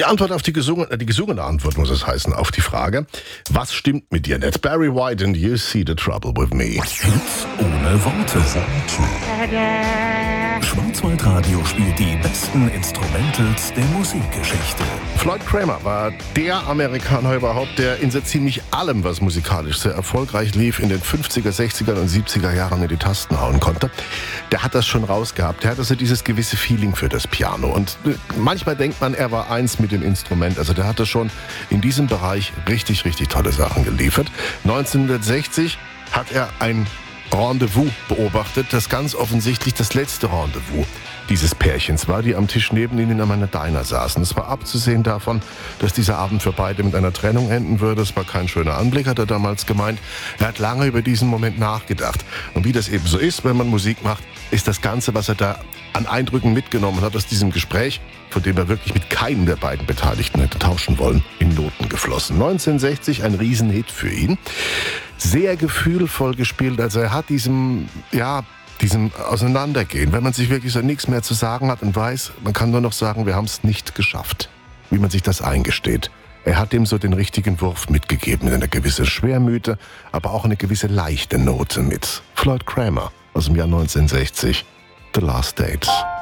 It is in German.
Die Antwort auf die gesungene Antwort muss es heißen, auf die Frage, was stimmt mit dir nicht? Barry White and You See the Trouble with Me. Hits ohne Worte. Schwarzwaldradio spielt die besten Instrumentals der Musikgeschichte. Floyd Cramer war der Amerikaner überhaupt, der in so ziemlich allem, was musikalisch sehr erfolgreich lief, in den 50er, 60er und 70er Jahren in die Tasten hauen konnte. Der hat das schon rausgehabt. Der hat also dieses gewisse Feeling für das Piano. Und manchmal denkt man, er war eins mit dem Instrument. Also der hatte schon in diesem Bereich richtig, richtig tolle Sachen geliefert. 1960 hat er ein Rendezvous beobachtet, das ganz offensichtlich das letzte Rendezvous dieses Pärchens war, die am Tisch neben ihnen in einem Diner saßen. Es war abzusehen davon, dass dieser Abend für beide mit einer Trennung enden würde. Es war kein schöner Anblick, hat er damals gemeint. Er hat lange über diesen Moment nachgedacht. Und wie das eben so ist, wenn man Musik macht, ist das Ganze, was er da an Eindrücken mitgenommen hat aus diesem Gespräch, von dem er wirklich mit keinem der beiden Beteiligten hätte tauschen wollen, in Noten geflossen. 1960 ein Riesenhit für ihn. Sehr gefühlvoll gespielt, also er hat diesem Auseinandergehen, wenn man sich wirklich so nichts mehr zu sagen hat und weiß, man kann nur noch sagen, wir haben es nicht geschafft, wie man sich das eingesteht. Er hat ihm so den richtigen Wurf mitgegeben, eine gewisse Schwermüte, aber auch eine gewisse leichte Note mit. Floyd Cramer aus dem Jahr 1960, The Last Date.